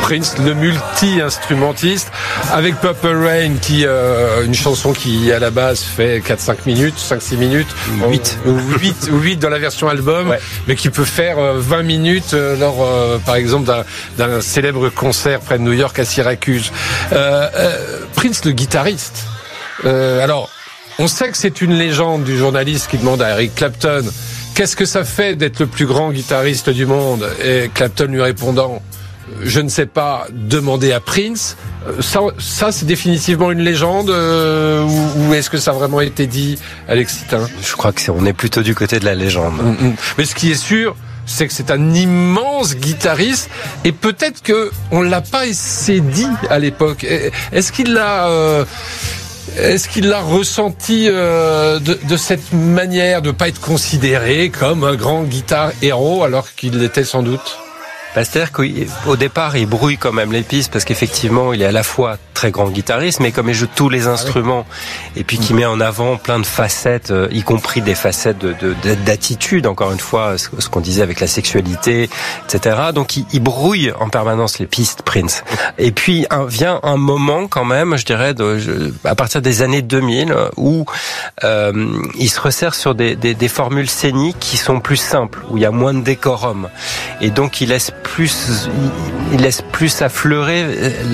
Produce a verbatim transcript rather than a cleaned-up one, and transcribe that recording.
Prince, le multi-instrumentiste, avec Purple Rain, qui euh, une chanson qui à la base fait quatre cinq minutes, cinq six minutes, huit ou huit ou huit dans la version album, ouais. mais qui peut faire euh, vingt minutes euh, lors, euh, par exemple, d'un, d'un célèbre concert près de New York à Syracuse. Euh, euh, Prince, le guitariste. Euh, alors, on sait que c'est une légende du journaliste qui demande à Eric Clapton qu'est-ce que ça fait d'être le plus grand guitariste du monde, et Clapton lui répondant je ne sais pas, demander à Prince. Ça, ça c'est définitivement une légende euh, ou, ou est-ce que ça a vraiment été dit, Alex Citin ? Je crois que c'est, on est plutôt du côté de la légende. Mmh, mmh. Mais ce qui est sûr, c'est que c'est un immense guitariste et peut-être que on l'a pas assez dit à l'époque. Est-ce qu'il l'a euh, Est-ce qu'il l'a ressenti euh, de, de cette manière de pas être considéré comme un grand guitar héros alors qu'il l'était sans doute ? Bah, c'est-à-dire qu'au départ, il brouille quand même les pistes parce qu'effectivement, il est à la fois très grand guitariste, mais comme il joue tous les instruments et puis qui met en avant plein de facettes, euh, y compris des facettes de, de, d'attitude, encore une fois, ce, ce qu'on disait avec la sexualité, et cetera. Donc, il, il brouille en permanence les pistes, Prince. Et puis, un, vient un moment quand même, je dirais, de, je, à partir des années deux mille, où euh, il se resserre sur des, des, des formules scéniques qui sont plus simples, où il y a moins de décorum. Et donc, il laisse plus, il laisse plus affleurer